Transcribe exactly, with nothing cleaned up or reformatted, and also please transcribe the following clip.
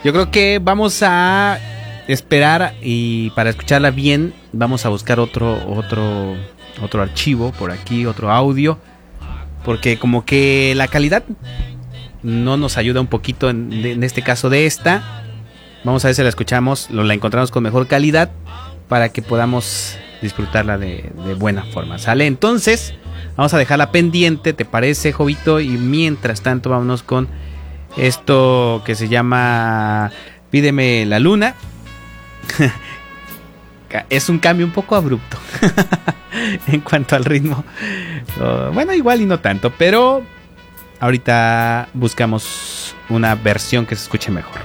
Yo creo que vamos a esperar y para escucharla bien vamos a buscar otro otro otro archivo por aquí, otro audio, porque como que la calidad no nos ayuda un poquito en, en este caso de esta. Vamos a ver si la escuchamos, lo la encontramos con mejor calidad para que podamos disfrutarla de, de buena forma. ¿Sale? Entonces vamos a dejarla pendiente, ¿te parece, Jovito? Y mientras tanto vámonos con esto que se llama Pídeme la Luna. Es un cambio un poco abrupto en cuanto al ritmo. Uh, bueno, igual y no tanto, pero ahorita buscamos una versión que se escuche mejor.